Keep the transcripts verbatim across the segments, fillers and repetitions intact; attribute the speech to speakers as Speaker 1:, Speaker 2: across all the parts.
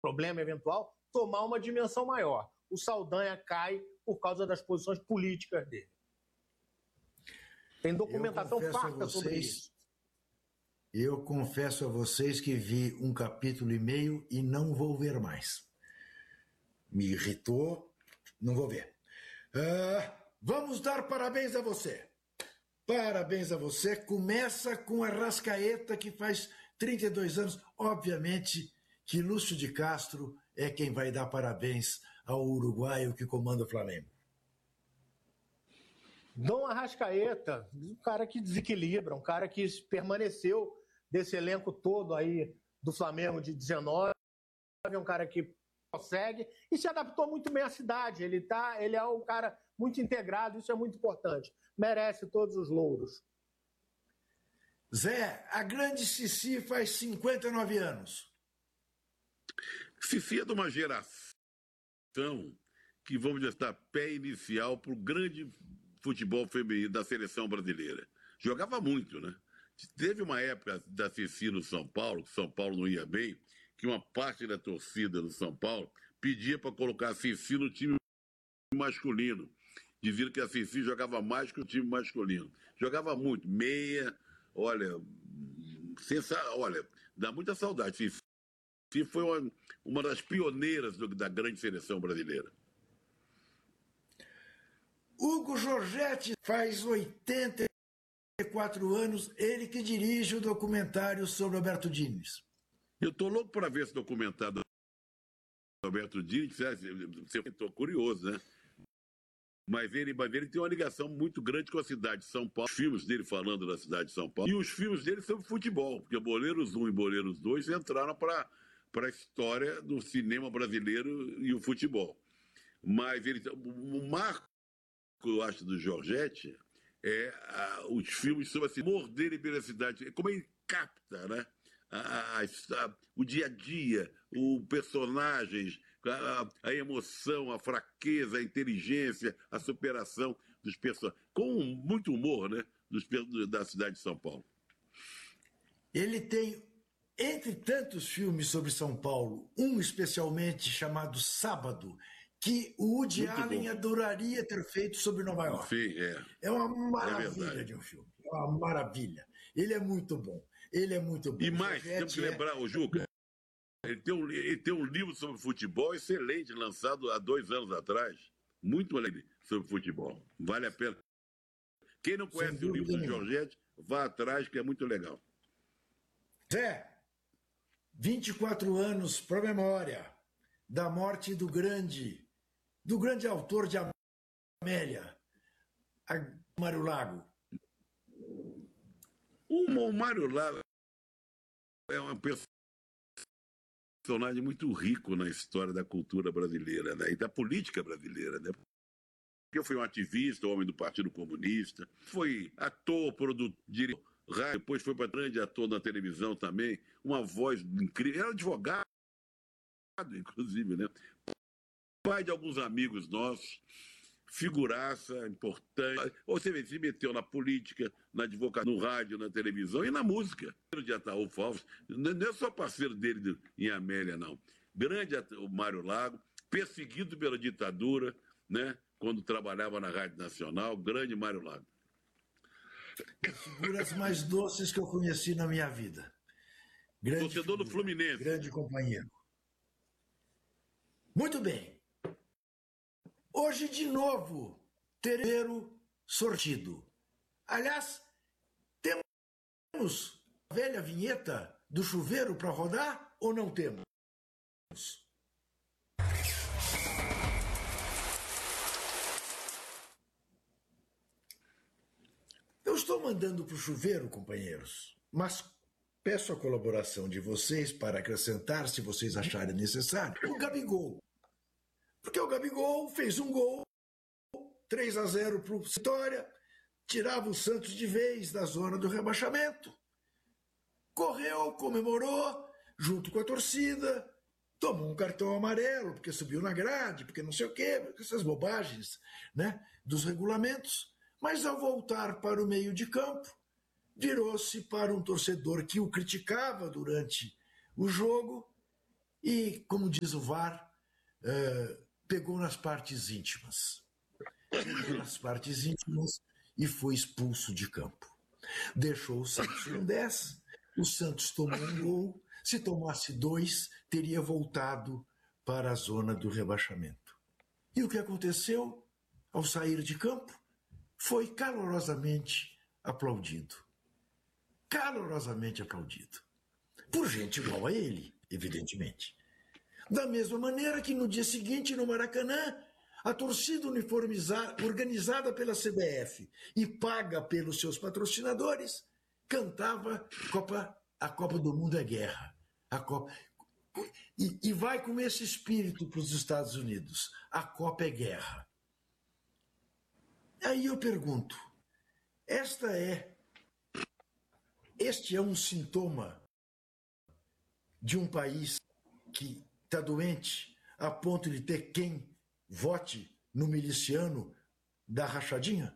Speaker 1: problema eventual tomar uma dimensão maior. O Saldanha cai por causa das posições políticas dele. Tem documentação farta sobre isso.
Speaker 2: Eu confesso a vocês que vi um capítulo e meio e não vou ver mais. Me irritou, não vou ver. Uh, vamos dar parabéns a você. Parabéns a você. Começa com a Arrascaeta, que faz trinta e dois anos. Obviamente que Lúcio de Castro é quem vai dar parabéns ao uruguaio que comanda o Flamengo.
Speaker 1: Dom Arrascaeta, um cara que desequilibra, um cara que permaneceu desse elenco todo aí do Flamengo de dezenove, é um cara que consegue e se adaptou muito bem à cidade. Ele, tá, ele é um cara muito integrado, isso é muito importante. Merece todos os louros.
Speaker 2: Zé, a grande Cici faz cinquenta e nove anos.
Speaker 3: Cici é de uma geração que, vamos dizer, está pé inicial para o grande futebol feminino da seleção brasileira. Jogava muito, né? Teve uma época da Cici no São Paulo, que São Paulo não ia bem, que uma parte da torcida do São Paulo pedia para colocar a Cici no time masculino. Diziam que a Cici jogava mais que o time masculino. Jogava muito, meia, olha, sensa, olha, dá muita saudade. Cici foi uma, uma das pioneiras do, da grande seleção brasileira.
Speaker 2: Hugo Giorgetti faz oitenta e quatro anos, ele que dirige o documentário sobre Alberto Diniz.
Speaker 3: Eu estou louco para ver esse documentário do Alberto Diniz, você estou curioso, né? Mas ele, mas ele tem uma ligação muito grande com a cidade de São Paulo. Os filmes dele falando da cidade de São Paulo. E os filmes dele sobre futebol, porque Boleiros um e Boleiros dois entraram para a história do cinema brasileiro e o futebol. Mas ele, o marco, eu acho, do Giorgetti é a, os filmes sobre o amor dele pela cidade, como ele capta, né? A, a, a, o dia a dia, os personagens, a, a emoção, a fraqueza, a inteligência, a superação dos personagens, com muito humor, né? Dos, da cidade de São Paulo.
Speaker 2: Ele tem, entre tantos filmes sobre São Paulo, um especialmente chamado Sábado, que o Woody muito Allen bom. Adoraria ter feito sobre Nova York.
Speaker 3: Sim, é.
Speaker 2: É uma maravilha é de um filme. É uma maravilha. Ele é muito bom. Ele é muito bom.
Speaker 3: E mais, temos que lembrar, o é... Juca, ele tem, um, ele tem um livro sobre futebol excelente, lançado há dois anos atrás. Muito alegre sobre futebol. Vale a pena. Quem não conhece o livro do Giorgetti, vá atrás, que é muito legal.
Speaker 2: Zé, vinte e quatro anos para memória da morte do grande, do grande autor de Amélia, Mário Lago.
Speaker 3: O Mário Lago é um personagem muito rico na história da cultura brasileira, né? E da política brasileira, né? Eu fui um ativista, homem do Partido Comunista, foi ator, produtor, diretor, rádio, depois foi para grande ator na televisão também, uma voz incrível, era advogado, inclusive, né? Pai de alguns amigos nossos, figuraça importante. Você vê, se meteu na política, na advocacia, no rádio, na televisão e na música. De Ataúfo Alves, não é só parceiro dele em Amélia, não. Grande o Mário Lago, perseguido pela ditadura, né? Quando trabalhava na Rádio Nacional, grande Mário Lago.
Speaker 2: As figuras mais doces que eu conheci na minha vida. Grande
Speaker 3: torcedor figura, do Fluminense.
Speaker 2: Grande companheiro. Muito bem. Hoje, de novo, terceiro sortido. Aliás, temos a velha vinheta do chuveiro para rodar ou não temos? Eu estou mandando para o chuveiro, companheiros, mas peço a colaboração de vocês para acrescentar, se vocês acharem necessário, o Gabigol. Porque o Gabigol fez um gol, três a zero para o Vitória, tirava o Santos de vez da zona do rebaixamento, correu, comemorou, junto com a torcida, tomou um cartão amarelo, porque subiu na grade, porque não sei o quê, essas bobagens, né, dos regulamentos. Mas ao voltar para o meio de campo, virou-se para um torcedor que o criticava durante o jogo e, como diz o V A R, uh, pegou nas partes íntimas. Pegou nas partes íntimas e foi expulso de campo. Deixou o Santos com dez, o Santos tomou um gol, se tomasse dois, teria voltado para a zona do rebaixamento. E o que aconteceu ao sair de campo foi calorosamente aplaudido. Calorosamente aplaudido. Por gente igual a ele, evidentemente. Da mesma maneira que no dia seguinte, no Maracanã, a torcida uniformizada, organizada pela C B F e paga pelos seus patrocinadores, cantava Copa, a Copa do Mundo é guerra. A Copa... E, e vai com esse espírito para os Estados Unidos. A Copa é guerra. Aí eu pergunto, esta é, este é um sintoma de um país que está doente a ponto de ter quem vote no miliciano da rachadinha?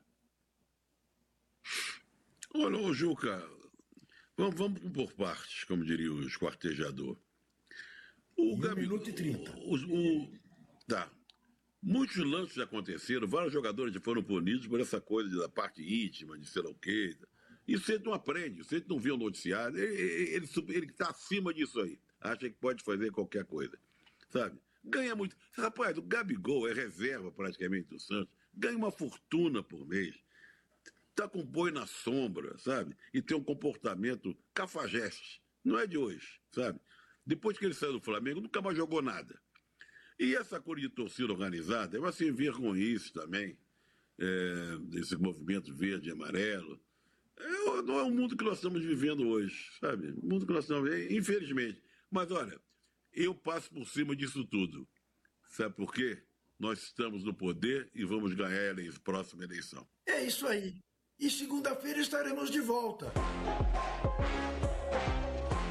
Speaker 3: Olha, ô Juca, vamos, vamos por partes, como diria o esquartejador. O
Speaker 2: um
Speaker 3: Gabi,
Speaker 2: minuto e trinta.
Speaker 3: O, o, tá. Muitos lances aconteceram, vários jogadores já foram punidos por essa coisa da parte íntima, de sei lá o quê. Isso ele não aprende, se ele não vê o noticiário, ele está acima disso aí. Acha que pode fazer qualquer coisa, sabe? Ganha muito. Rapaz, o Gabigol é reserva praticamente do Santos, ganha uma fortuna por mês, está com boi na sombra, sabe? E tem um comportamento cafajeste, não é de hoje, sabe? Depois que ele saiu do Flamengo, nunca mais jogou nada. E essa coisa de torcida organizada, eu assim ver com isso também, é, desse movimento verde e amarelo. É, não é o mundo que nós estamos vivendo hoje, sabe? O mundo que nós estamos vivendo, infelizmente. Mas olha, eu passo por cima disso tudo. Sabe por quê? Nós estamos no poder e vamos ganhar a próxima eleição.
Speaker 2: É isso aí. E segunda-feira estaremos de volta.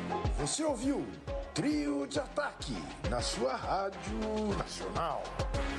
Speaker 4: Você ouviu Trio de Ataque na sua Rádio Nacional.